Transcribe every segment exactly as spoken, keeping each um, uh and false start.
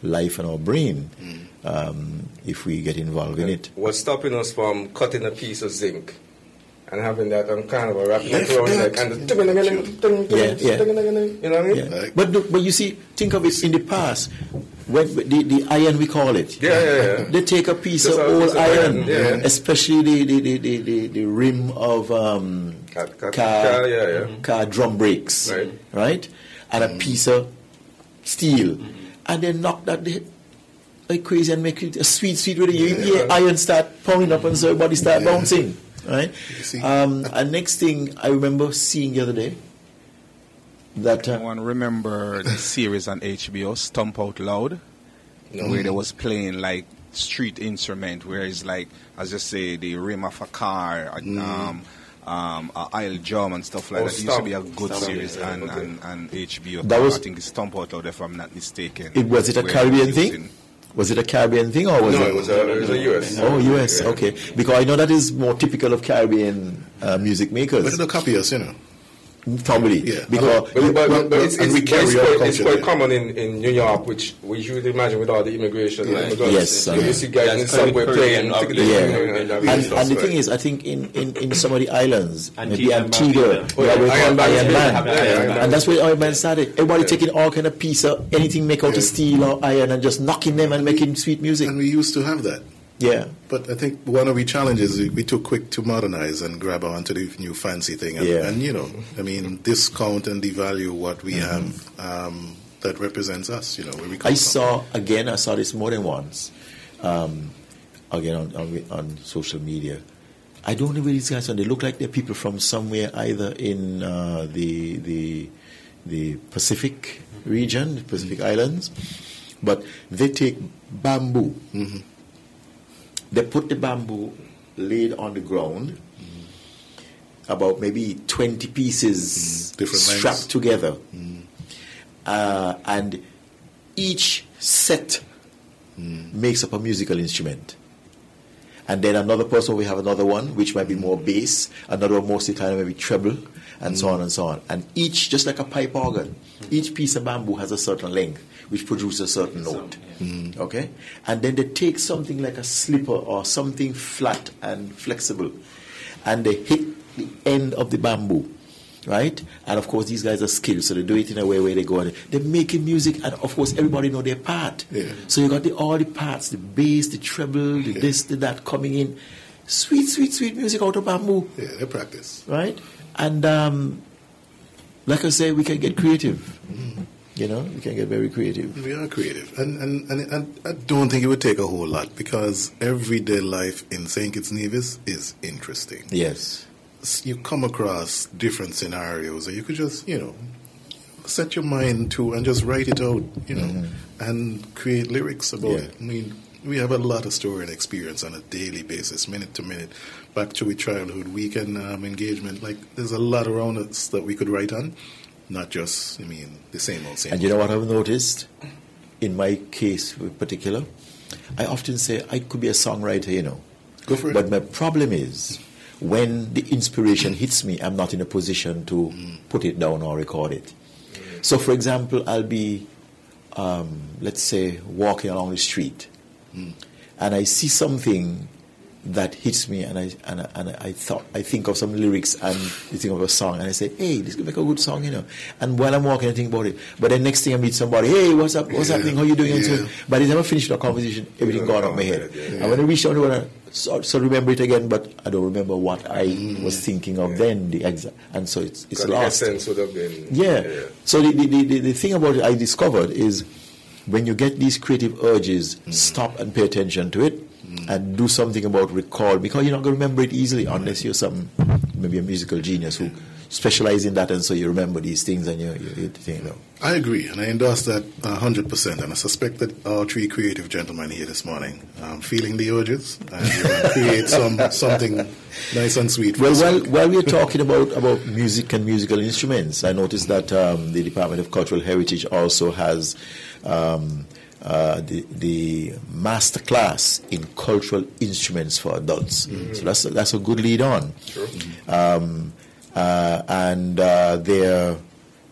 life and our brain mm. um, if we get involved and in it. What's stopping us from cutting a piece of zinc and having that um, kind of a wrapping it around your neck and the yeah, yeah. you know what I mean? Yeah. But but you see, think of it in the past, when the, the iron we call it. Yeah, yeah, yeah. They take a piece Just of old iron, iron yeah. especially the the, the, the, the, the rim of um, car, car, car, car, yeah, yeah. car drum brakes, right? right? And mm. a piece of steel, mm. and they knock that the, like crazy and make it a sweet, sweet rhythm. You yeah. hear iron start pounding up and so everybody start yeah. bouncing. Right. Um, and next thing I remember seeing the other day that uh, anyone remember the series on H B O Stomp Out Loud, no. where they was playing like street instrument, where it's like, as I say, the rim of a car, mm. um, um, a aisle drum and stuff like oh, that. It used to be a good Stomp series yeah, on, okay. on, on H B O. That was, I think it's Stomp Out Loud, if I'm not mistaken. It was it a Caribbean thing? Was it a Caribbean thing or was no, it? it was a, it was a U S. Oh, U S. Yeah. Okay, because I know that is more typical of Caribbean uh, music makers. But it'll copy us, you know. Probably, yeah. Because but, but, but, but it's, it's, we carry it's, our quite, it's quite there. common in, in New York, which we usually imagine with all the immigration. Yeah. Like, yes, you uh, see guys yeah, in somewhere playing. Yeah, and, and, and the thing is, I think in, in, in some of the islands, maybe Antigua, oh, yeah, Iron, Iron Iron Man, Man, and that's where Iron Man started. Everybody yeah. taking all kind of piece of anything make out yeah. of steel or iron and just knocking them and making sweet music. And we used to have that. Yeah. But I think one of the challenges, we, we took quick to modernize and grab onto the new fancy thing. And, yeah. and you know, I mean, discount and devalue what we mm-hmm. have um, that represents us, you know, where we come I from. saw, again, I saw this more than once, um, again, on, on, on social media. I don't know where these guys are. They look like they're people from somewhere either in uh, the, the, the Pacific region, the Pacific mm-hmm. Islands, but they take bamboo. Mm-hmm. They put the bamboo laid on the ground, mm. about maybe twenty pieces mm. Different strapped lengths. together. Mm. Uh, and each set mm. makes up a musical instrument. And then another person will have another one, which might be more bass, another one mostly kind of maybe treble, and mm. so on and so on. And each, just like a pipe organ, each piece of bamboo has a certain length, which produces a certain note. Mm. Okay? And then they take something like a slipper or something flat and flexible, and they hit the end of the bamboo, right? And of course, these guys are skilled, so they do it in a way where they go on. They're making music, and of course, everybody know their part. Yeah. So you got the, all the parts, the bass, the treble, the yeah. this, the that coming in. Sweet, sweet, sweet music out of bamboo. Yeah, they practice. Right? And um, like I say, we can get creative. Mm. You know, we can get very creative. We are creative. And, and, and, and I don't think it would take a whole lot, because everyday life in Saint Kitts Nevis is interesting. Yes. You come across different scenarios that you could just, you know, set your mind to and just write it out, you know, mm-hmm. and create lyrics about yeah. it. I mean, we have a lot of story and experience on a daily basis, minute to minute. Back to our childhood, weekend um, engagement. Like, there's a lot around us that we could write on. Not just, I mean, the same old, same And old. you know what I've noticed? In my case in particular, I often say I could be a songwriter, you know. Go for it. But my problem is, when the inspiration hits me, I'm not in a position to mm. put it down or record it. Mm. So, for example, I'll be, um, let's say, walking along the street, mm. and I see something that hits me, and I and I, and I thought I think of some lyrics and I think of a song, and I say, hey, this could make a good song, you know. And while I'm walking, I think about it. But then next thing I meet somebody, hey, what's up? What's yeah. happening? How you doing? Yeah. And so, by the time I finish the conversation, everything yeah. gone out of my head. Yeah. And when I reach down, I want to so, so remember it again, but I don't remember what I mm. was thinking of yeah. then. The exact, and so it's it's lost. Essence would have been, yeah. yeah. So the, the the the thing about it I discovered is, when you get these creative urges, mm. stop and pay attention to it. And do something about recall, because you're not going to remember it easily unless you're some, maybe a musical genius who specializes in that, and so you remember these things and you, you, you know. I agree, and I endorse that one hundred percent, and I suspect that all three creative gentlemen here this morning um, feeling the urges and uh, create some something nice and sweet. Well, while, while we're talking about, about music and musical instruments, I noticed that um, the Department of Cultural Heritage also has um, Uh, the the master class in cultural instruments for adults. Mm-hmm. So that's a, that's a good lead on. Sure. Um, uh, and uh, they're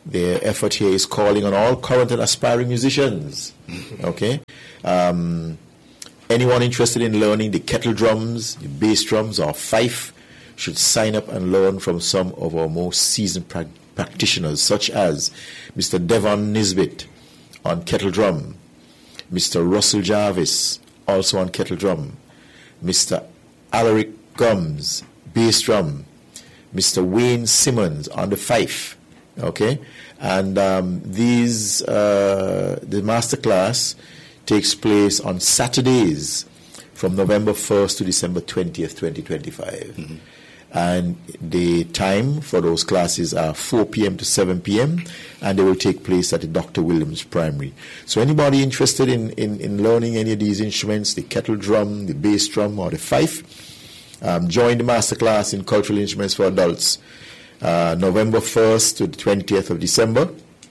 their effort here is calling on all current and aspiring musicians. Okay? Um, anyone interested in learning the kettle drums, the bass drums, or fife should sign up and learn from some of our most seasoned pra- practitioners, such as Mister Devon Nisbet on kettle drum, Mister Russell Jarvis, also on kettle drum, Mister Alaric Gums, bass drum, Mister Wayne Simmons on the fife. Okay, and um, these uh, the masterclass takes place on Saturdays from November first to December twentieth, twenty twenty-five. Mm-hmm. And the time for those classes are four p.m. to seven p.m. and they will take place at the Doctor Williams Primary. So anybody interested in, in, in learning any of these instruments, the kettle drum, the bass drum, or the fife, um, join the masterclass in Cultural Instruments for Adults. Uh, November first to the twentieth of December,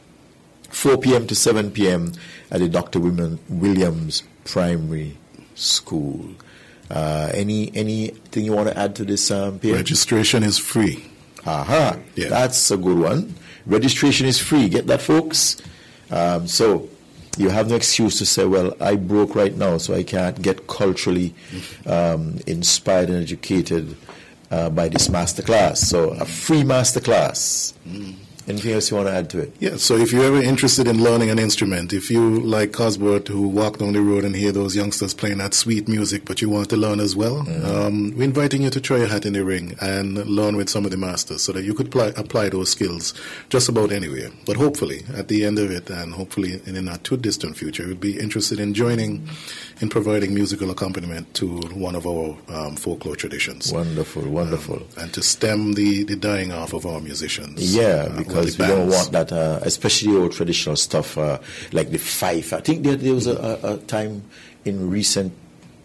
four p.m. to seven p.m. at the Doctor Williams Primary School. Uh, any anything you want to add to this, um, Pierre? Registration is free. Aha, yeah. That's a good one. Registration is free. Get that, folks? Um, so you have no excuse to say, well, I broke right now, so I can't get culturally um, inspired and educated Uh, by this masterclass. So a free masterclass. Mm. Anything else you want to add to it? Yeah, so if you're ever interested in learning an instrument, if you like Cosworth, who walk down the road and hear those youngsters playing that sweet music, but you want to learn as well, mm-hmm. um, we're inviting you to try your hat in the ring and learn with some of the masters so that you could apply, apply those skills just about anywhere. But hopefully, at the end of it, and hopefully in a not too distant future, you'd be interested in joining in providing musical accompaniment to one of our um, folklore traditions. Wonderful, wonderful. Um, and to stem the, the dying off of our musicians. Yeah, uh, because we don't want that, uh, especially old traditional stuff uh, like the fife. I think there, there was a, a, a time in recent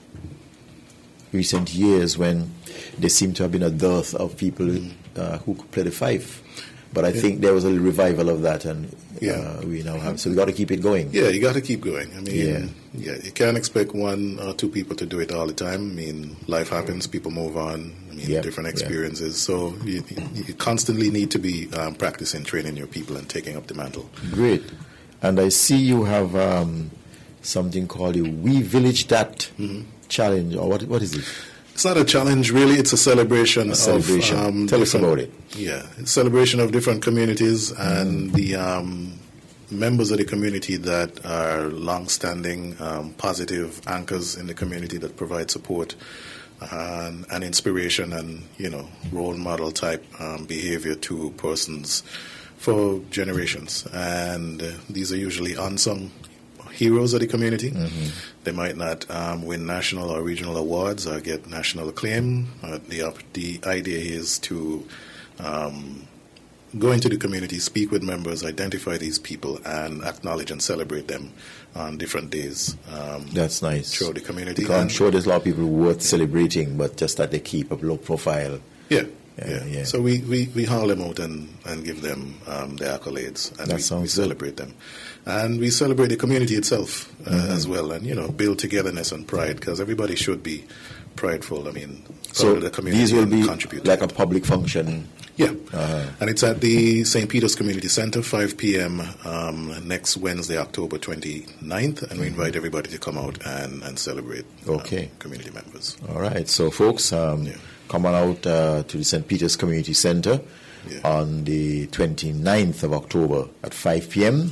recent years when there seemed to have been a dearth of people uh, who could play the fife. But I yeah. think there was a revival of that, and yeah. uh, we now have. So we got to keep it going. Yeah, you got to keep going. I mean, yeah. yeah, you can't expect one or two people to do it all the time. I mean, life happens, people move on. I mean, yep. different experiences. Yep. So you, you constantly need to be um, practicing, training your people, and taking up the mantle. Great. And I see you have um, something called the We Village That mm-hmm. challenge, or what? What is it? It's not a challenge, really. It's a celebration. A celebration. Of, um, Tell us about it. Yeah, it's a celebration of different communities and mm. the um, members of the community that are long-standing, um, positive anchors in the community that provide support and, and inspiration and, you know, role model type um, behavior to persons for generations. And uh, these are usually unsung heroes of the community. Mm-hmm. They might not um, win national or regional awards or get national acclaim. Uh, the, the idea is to um, go into the community, speak with members, identify these people, and acknowledge and celebrate them on different days. Um, That's nice. Throughout the community. Because I'm sure there's a lot of people worth yeah. celebrating, but just that they keep a low profile. Yeah. Yeah, yeah. yeah. So we, we, we haul them out and, and give them um, their accolades, and that we, sounds we celebrate good. them. And we celebrate the community itself uh, mm-hmm. as well, and, you know, build togetherness and pride, because everybody should be prideful. I mean, so the community these will be contribute like a public function. Yeah, uh-huh. And it's at the Saint Peter's Community Center, five p.m. Um, next Wednesday, October twenty-ninth, and we mm-hmm. invite everybody to come out and, and celebrate okay. um, community members. All right, so folks, um, yeah. come on out uh, to the Saint Peter's Community Center yeah. on the twenty-ninth of October at five p.m.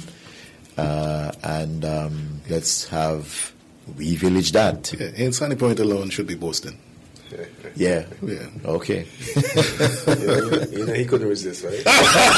Uh, and um, let's have We Village That. Yeah, in Sunny Point alone should be Boston. Yeah. Yeah. Okay. yeah, you know, he couldn't resist, right?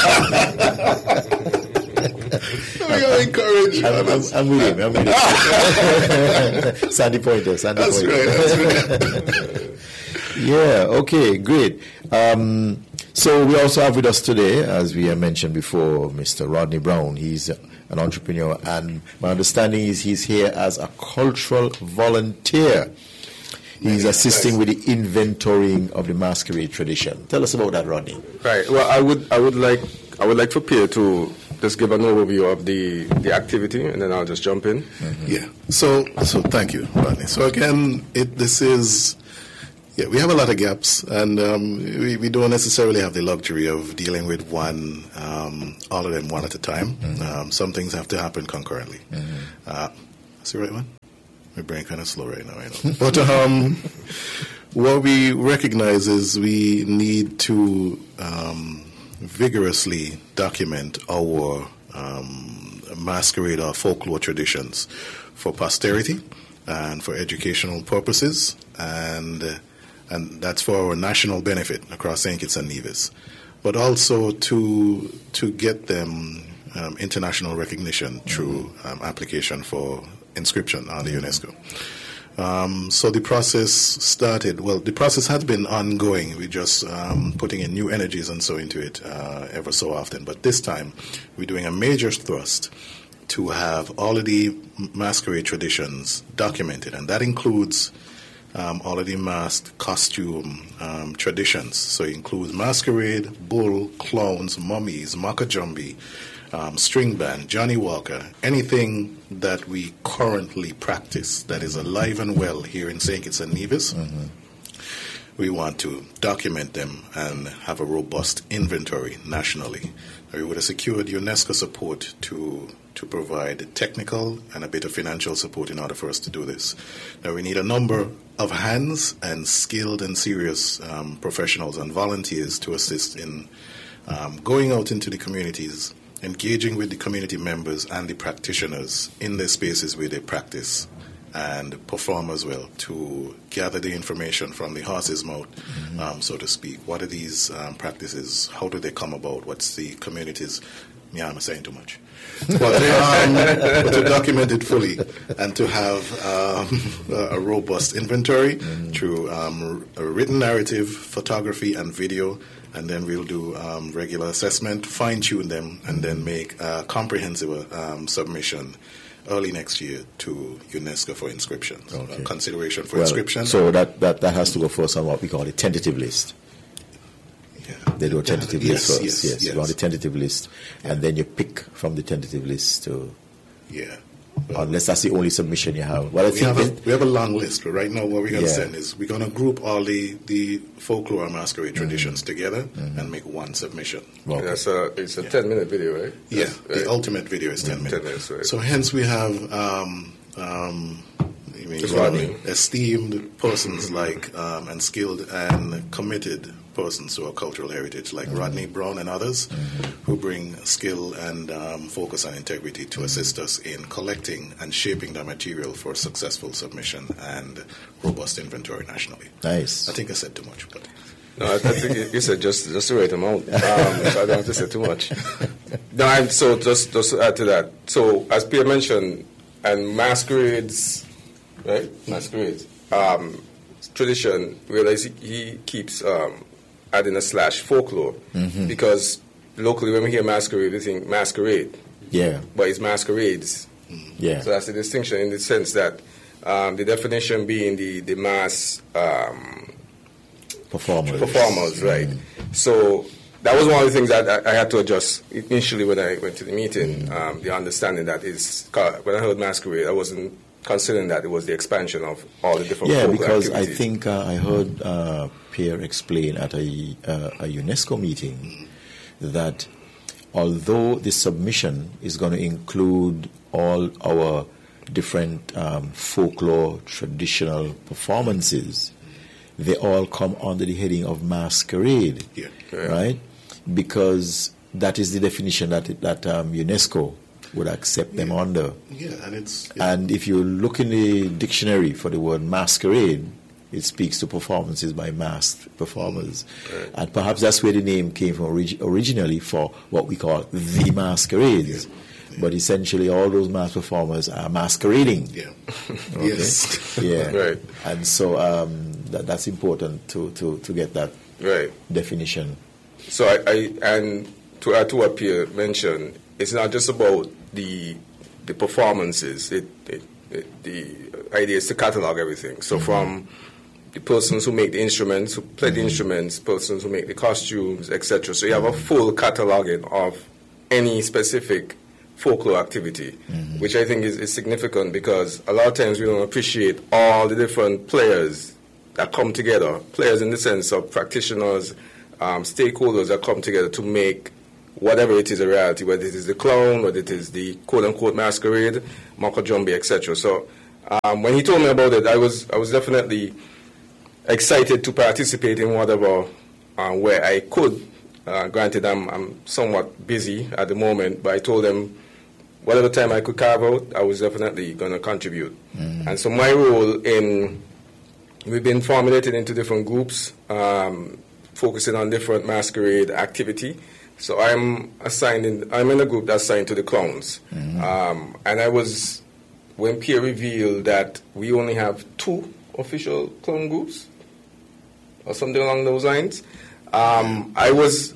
We are encouraged. I'm, I'm, I'm with him. I'm with him. Sandy Pointer. Sandy that's Pointer. Right. That's right. Yeah. Okay. Great. Um, so we also have with us today, as we have mentioned before, Mister Rodney Brown. He's an entrepreneur, and my understanding is he's here as a cultural volunteer. He's assisting with the inventorying of the masquerade tradition. Tell us about that, Rodney. Right. Well, I would, I would like, I would like for Pierre to just give an overview of the, the activity, and then I'll just jump in. Mm-hmm. Yeah. So, so thank you, Rodney. So again, it this is, Yeah, we have a lot of gaps, and um, we, we don't necessarily have the luxury of dealing with one, um, all of them one at a time. Mm-hmm. Um, some things have to happen concurrently. Mm-hmm. Uh, that's the right one? My brain kind of slow right now, I know. But um, what we recognize is we need to um, vigorously document our um, masquerade or folklore traditions for posterity and for educational purposes, and uh, and that's for our national benefit across Saint Kitts and Nevis, but also to to get them um, international recognition through um, application for inscription on the UNESCO. Um, so the process started, well, the process has been ongoing. We're just um, putting in new energies and so into it uh, ever so often. But this time, we're doing a major thrust to have all of the masquerade traditions documented, and that includes um, all of the masked costume um, traditions. So it includes masquerade, bull, clowns, mummies, makajumbi, um, string band, Johnny Walker, anything that we currently practice that is alive and well here in Saint Kitts and Nevis. Mm-hmm. We want to document them and have a robust inventory nationally. We would have secured UNESCO support to to provide technical and a bit of financial support in order for us to do this. Now we need a number of hands and skilled and serious um, professionals and volunteers to assist in um, going out into the communities, engaging with the community members and the practitioners in the spaces where they practice and perform as well, to gather the information from the horse's mouth, mm-hmm. um, so to speak. What are these um, practices? How do they come about? What's the community's... Yeah, I'm saying too much. But, um, but to document it fully and to have um, a robust inventory mm-hmm. through um, a written narrative, photography, and video. And then we'll do um, regular assessment, fine-tune them, and then make a comprehensive um, submission early next year to UNESCO for inscription. Okay. Uh, consideration for well, inscription. So that, that, that has to go first on what we call the tentative list. Yeah. They do a tentative yeah. list yes, first. Yes, yes, yes. You want the tentative list, yeah. and then you pick from the tentative list to... Yeah. Well, unless that's the only submission you have. Well, I we, think have a, we have a long list, but right now what we're going to yeah. send is we're going to group all the, the folklore and masquerade mm-hmm. traditions together mm-hmm. and make one submission. Okay. That's a, it's a yeah. ten-minute video, right? Yeah, That's, the right? ultimate video is ten mm-hmm. minutes. ten minutes, right. So hence we have um, um, I mean, Rodney. esteemed persons like um, and skilled and committed persons to our cultural heritage, like mm-hmm. Rodney Brown and others, mm-hmm. who bring skill and um, focus and integrity to mm-hmm. assist us in collecting and shaping the material for successful submission and robust inventory nationally. Nice. I think I said too much, but... No, I, I think you said just just the right amount. Um, so I don't have to say too much. No, and so just just to add to that. So as Pierre mentioned, and masquerades, right? Masquerades. Um, tradition. Realize he, he keeps um, adding a slash folklore mm-hmm. because locally when we hear masquerade, we think masquerade. Yeah. But it's masquerades. Yeah. So that's the distinction in the sense that um, the definition being the the mass. Um, Performers. Performers, right. Mm. So that was one of the things that I, I had to adjust initially when I went to the meeting, mm. um, the understanding that is, when I heard masquerade, I wasn't considering that it was the expansion of all the different Yeah, because activities. I think uh, I heard uh, Pierre explain at a, uh, a UNESCO meeting that although the submission is going to include all our different um, folklore traditional performances, they all come under the heading of masquerade, yeah. Yeah. right? Because that is the definition that that um, UNESCO would accept them yeah. under. Yeah, and it's yeah. and if you look in the dictionary for the word masquerade, it speaks to performances by masked performers, right. and perhaps that's where the name came from orig- originally for what we call the masquerades. Yeah. But essentially, all those masked performers are masquerading. Yeah. Okay? Yes. Yeah. Right. And so um, that, that's important to, to, to get that right. definition. So I, I and to add to what Pierre mentioned, it's not just about the the performances. It, it, it the idea is to catalog everything. So mm-hmm. from the persons who make the instruments, who play mm-hmm. the instruments, persons who make the costumes, et cetera. So you have a full cataloging of any specific folklore activity, mm-hmm. which I think is, is significant because a lot of times we don't appreciate all the different players that come together, players in the sense of practitioners, um, stakeholders that come together to make whatever it is a reality, whether it is the clown, whether it is the quote-unquote masquerade, Mako Jumbi, et cetera. So um, when he told me about it, I was I was definitely excited to participate in whatever uh, where I could. Uh, granted, I'm, I'm somewhat busy at the moment, but I told them whatever time I could carve out, I was definitely going to contribute. Mm-hmm. And so my role in, we've been formulated into different groups, um, focusing on different masquerade activity. So I'm assigned in, I'm in a group that's assigned to the clowns. Mm-hmm. Um, and I was, when Pierre revealed that we only have two official clown groups, or something along those lines, um, I was,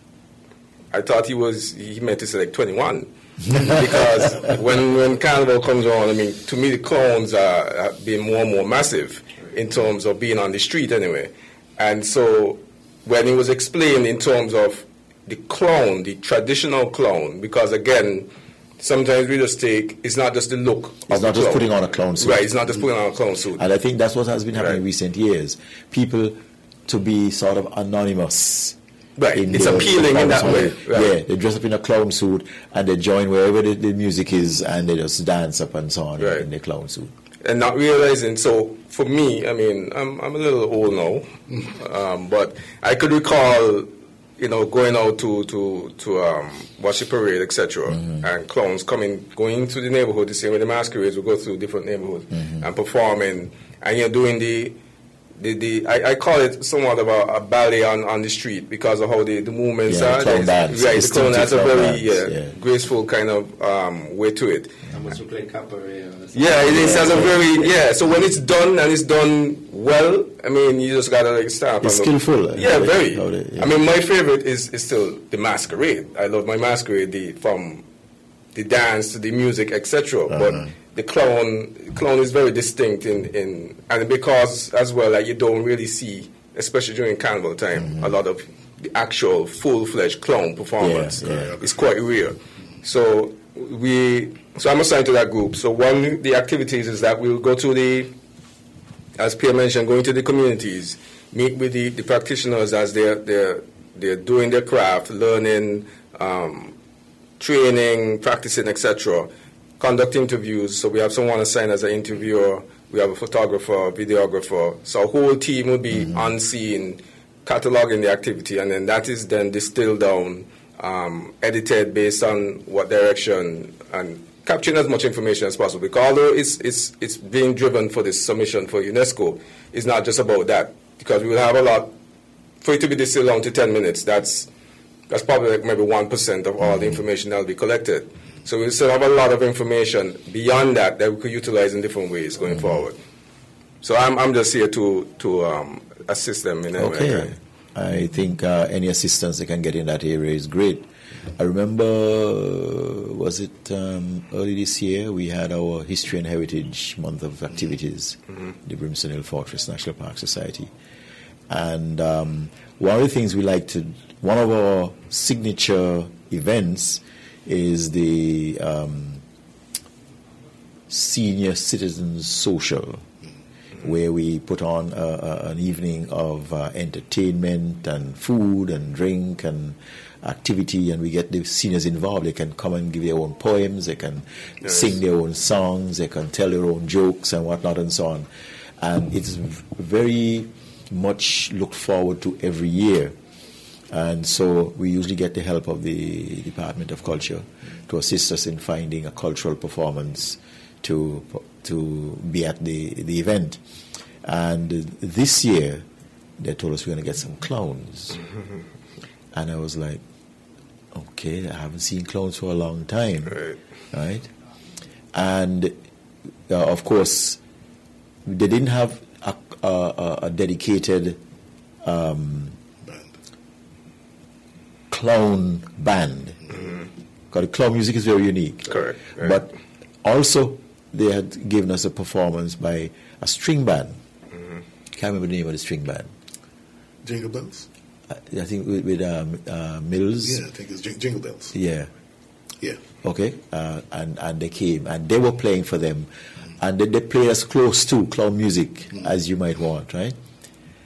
I thought he was, he meant to select twenty-one. Because when, when Carnival comes on, I mean, to me the clowns are, are being more and more massive in terms of being on the street anyway. And so when it was explained in terms of the clown, the traditional clown, because again, sometimes we just take, it's not just the look. It's not just clown. Putting on a clown suit. Right, it's not just putting on a clown suit. And I think that's what has been happening right. in recent years. People to be sort of anonymous. Right, it's appealing in that way. Right. Yeah, they dress up in a clown suit and they join wherever the, the music is and they just dance up and so on right. in their clown suit. And not realizing, so for me, I mean, I'm, I'm a little old now, um, but I could recall, you know, going out to to to um, watch the parade, et cetera, mm-hmm. and clowns coming, going through the neighborhood, the same way the masquerades will go through different neighborhoods mm-hmm. and performing, and you're doing the, the, the I, I call it somewhat of a, a ballet on, on the street because of how the, the movements yeah, are. Clown dance. Right, the clown has a very dance, yeah, yeah. graceful kind of um, way to it. Almost look like cabaret. Yeah, it is, has a very, yeah, so when it's done and it's done well, I mean, you just gotta like stop. It's skillful. Yeah, very. They, yeah. I mean, my favorite is, is still the masquerade. I love my masquerade, the, from the dance to the music, et cetera. Uh-huh. But the clown, clown is very distinct in, in, and because as well, like you don't really see, especially during carnival time, mm-hmm. a lot of the actual full-fledged clown performance. Yeah, yeah. It's quite rare. So we, so I'm assigned to that group. So one of the activities is that we'll go to the, as Pierre mentioned, going to the communities, meet with the, the practitioners as they're, they're, they're doing their craft, learning, um, training, practicing, et cetera. Conduct interviews. So we have someone assigned as an interviewer. We have a photographer, videographer. So a whole team will be mm-hmm. on scene, cataloging the activity, and then that is then distilled down, um, edited based on what direction, and capturing as much information as possible. Because although it's it's it's being driven for this submission for UNESCO, it's not just about that. Because we will have a lot for it to be distilled down to ten minutes. That's that's probably like maybe one percent of all the information that will be collected. So we still have a lot of information beyond that that we could utilize in different ways going mm-hmm. forward. So I'm I'm just here to to um, assist them in any way. Okay, I think uh, any assistance they can get in that area is great. I remember, was it um, early this year, we had our History and Heritage Month of activities, mm-hmm. the Brimstone Hill Fortress National Park Society. And um, one of the things we like to, one of our signature events is the um, Senior Citizens Social, where we put on a, a, an evening of uh, entertainment and food and drink and activity, and we get the seniors involved. They can come and give their own poems, they can yes. sing their own songs, they can tell their own jokes and whatnot and so on. And it's very much looked forward to every year. And so we usually get the help of the Department of Culture to assist us in finding a cultural performance to to be at the, the event. And this year, they told us we're going to get some clowns. And I was like, okay, I haven't seen clowns for a long time. Right. Right? And, uh, of course, they didn't have a, a, a dedicated um, band. clown band. Mm-hmm. Because clown music is very unique. Correct. Right. But also, they had given us a performance by a string band. Mm-hmm. Can't remember the name of the string band. Jingle Bells? I think with, with um, uh, Mills. Yeah, I think it's Jing- Jingle Bells. Yeah. Yeah. Okay. Uh, and, and they came, and they were playing for them. Mm-hmm. And they, they played as close to clown music mm-hmm. as you might want, right?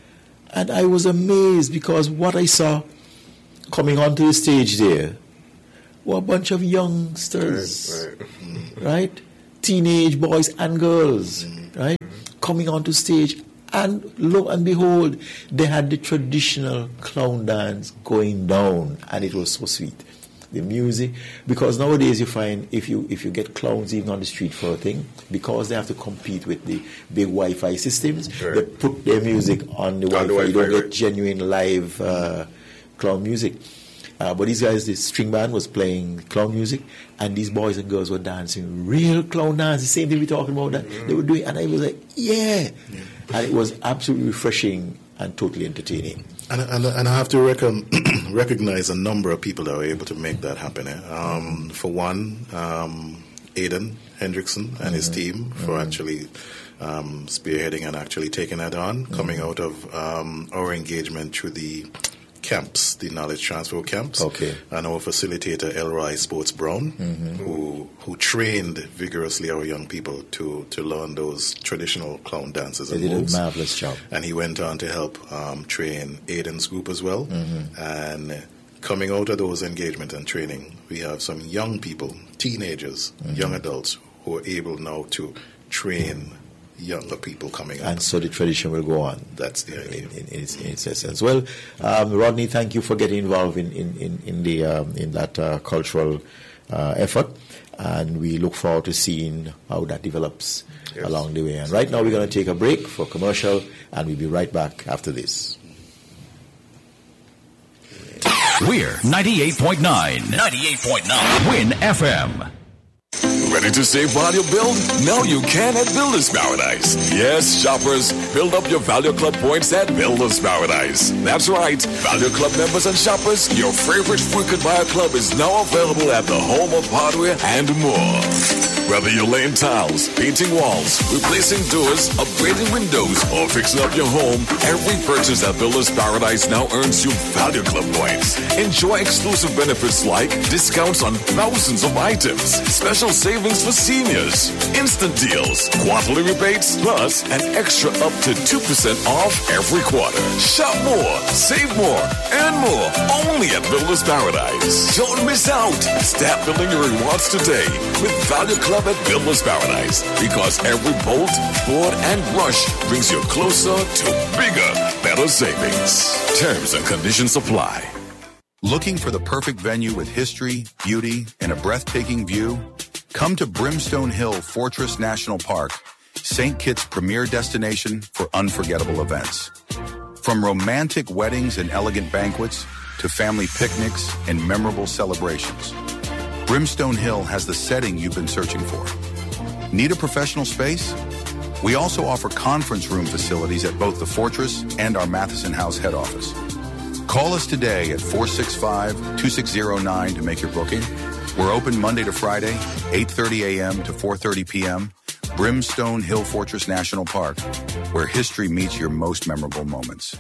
And I was amazed because what I saw coming onto the stage there were a bunch of youngsters, Right, right. right? Teenage boys and girls, Mm-hmm. right? Coming onto stage. And lo and behold, they had the traditional clown dance going down, and it was so sweet. The music, because nowadays you find if you if you get clowns even on the street for a thing, because they have to compete with the big Wi-Fi systems, Right. they put their music on the On Wi-Fi. the You don't Wi-Fi, get right. genuine live uh, clown music. Uh, but these guys, the string band was playing clown music, and these boys and girls were dancing real clown dance. The same thing we're talking about that Mm-hmm. they were doing, and I was like, yeah. yeah, and it was absolutely refreshing and totally entertaining. And, and, and I have to reckon, recognize a number of people that were able to make that happen. Eh? Um, for one, um, Aidan Hendrickson and his team for Mm-hmm. actually um, spearheading and actually taking that on, Mm-hmm. coming out of um, our engagement through the camps, the knowledge transfer camps. Okay. And our facilitator, Elroy Sports Brown, Mm-hmm. who who trained vigorously our young people to, to learn those traditional clown dances They and did a moves. marvelous job. And he went on to help um, train Aiden's group as well. Mm-hmm. And uh, coming out of those engagement and training, we have some young people, teenagers, Mm-hmm. young adults, who are able now to train younger people coming up. And so the tradition will go on. That's the idea. In, in, in, its, in its essence. Well, um, Rodney, thank you for getting involved in in in, in the um, in that uh, cultural uh, effort, and we look forward to seeing how that develops Yes. along the way. And right now, we're going to take a break for commercial, and we'll be right back after this. We're ninety-eight point nine. ninety-eight point nine. Win F M. Ready to save while you build? Now you can at Builders Paradise. Yes, shoppers, build up your Value Club points at Builders Paradise. That's right, Value Club members and shoppers, your favorite frequent buyer club is now available at the home of hardware and more. Whether you're laying tiles, painting walls, replacing doors, upgrading windows, or fixing up your home, every purchase at Builders Paradise now earns you Value Club points. Enjoy exclusive benefits like discounts on thousands of items, special savings for seniors, instant deals, quarterly rebates, plus an extra up to two percent off every quarter. Shop more, save more, and more only at Builders Paradise. Don't miss out. Start building your rewards today with Value Club at Builders Paradise, because every bolt, board, and brush brings you closer to bigger, better savings. Terms and conditions apply. Looking for the perfect venue with history, beauty, and a breathtaking view? Come to Brimstone Hill Fortress National Park, Saint Kitts' premier destination for unforgettable events. From romantic weddings and elegant banquets to family picnics and memorable celebrations, Brimstone Hill has the setting you've been searching for. Need a professional space? We also offer conference room facilities at both the Fortress and our Matheson House head office. Call us today at four six five, two six zero nine to make your booking. We're open Monday to Friday, eight thirty a.m. to four thirty p.m. Brimstone Hill Fortress National Park, where history meets your most memorable moments.